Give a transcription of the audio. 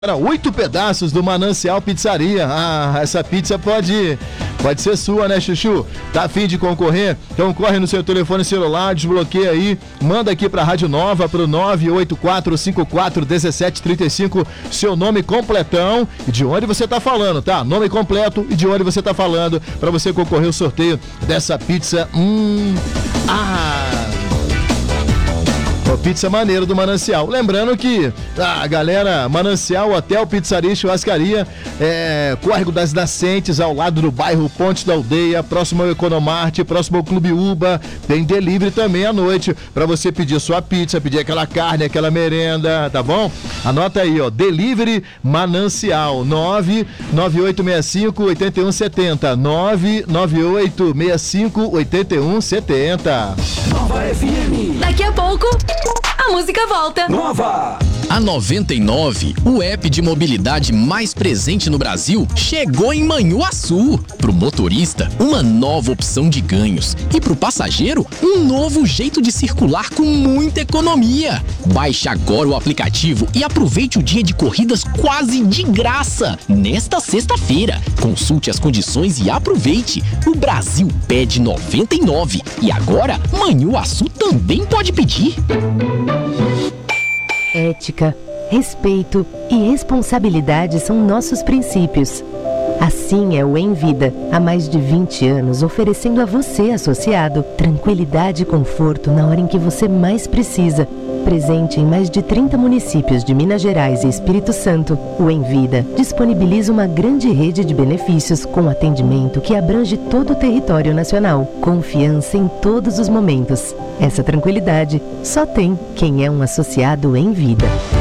8 pedaços do Manancial Pizzaria. Essa pizza pode ser sua, né, Chuchu? Tá a fim de concorrer? Então corre no seu telefone celular, desbloqueia aí, manda aqui pra Rádio Nova pro 984541735 seu nome completão e de onde você tá falando, tá? Nome completo e de onde você tá falando pra você concorrer ao sorteio dessa pizza. Pizza maneira do Manancial. Lembrando que a galera Manancial, Hotel, Pizzaria e Churrascaria, Córrego das Nascentes, ao lado do bairro Ponte da Aldeia, próximo ao Economarte, próximo ao Clube Uba. Tem delivery também à noite para você pedir sua pizza, pedir aquela carne, aquela merenda, tá bom? Anota aí, ó, Delivery Manancial, 99865-8170, 99865-8170. Nova FM. Daqui a pouco, a música volta. Nova. A 99, o app de mobilidade mais presente no Brasil, chegou em Manhuaçu. Pro motorista, uma nova opção de ganhos. E pro passageiro, um novo jeito de circular com muita economia. Baixe agora o aplicativo e aproveite o dia de corridas quase de graça. Nesta sexta-feira, consulte as condições e aproveite. O Brasil pede 99. E agora, Manhuaçu também pode pedir. Ética, respeito e responsabilidade são nossos princípios. Assim é o Envida, há mais de 20 anos oferecendo a você, associado, tranquilidade e conforto na hora em que você mais precisa. Presente em mais de 30 municípios de Minas Gerais e Espírito Santo, o Envida disponibiliza uma grande rede de benefícios com atendimento que abrange todo o território nacional. Confiança em todos os momentos. Essa tranquilidade só tem quem é um associado Envida.